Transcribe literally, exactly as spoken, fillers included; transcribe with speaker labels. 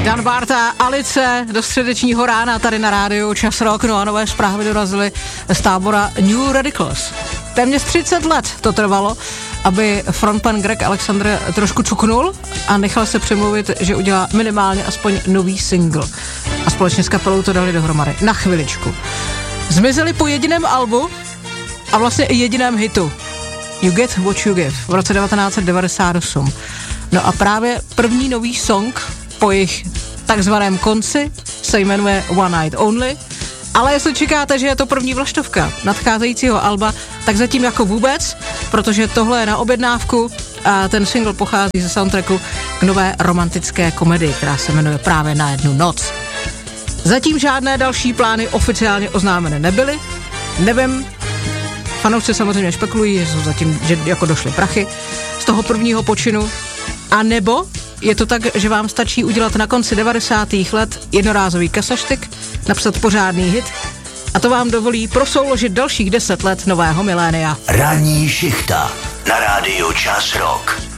Speaker 1: Dan Barta, Alice do středečního rána tady na rádiu Čas Rock, no a nové zprávy dorazily z tábora New Radicals. Téměř třicet let to trvalo, aby frontman Greg Alexander trošku cuknul a nechal se přemluvit, že udělá minimálně aspoň nový single. A společně s kapelou to dali dohromady. Na chviličku. Zmizeli po jediném albu a vlastně i jediném hitu. You Get What You Give v roce devatenáct set devadesát osm. No a právě první nový song po jejich takzvaném konci se jmenuje One Night Only, ale jestli čekáte, že je to první vlaštovka nadcházejícího alba, tak zatím jako vůbec, protože tohle je na objednávku a ten single pochází ze soundtracku k nové romantické komedii, která se jmenuje právě Na jednu noc. Zatím žádné další plány oficiálně oznámené nebyly, nevím, fanoušci samozřejmě špekulují, že jsou zatím, že jako došly prachy z toho prvního počinu, a nebo je to tak, že vám stačí udělat na konci devadesátých let jednorázový kasaštyk, napsat pořádný hit a to vám dovolí prosouložit dalších deset let nového milénia.
Speaker 2: Ranní šichta na rádiu Čas Rock.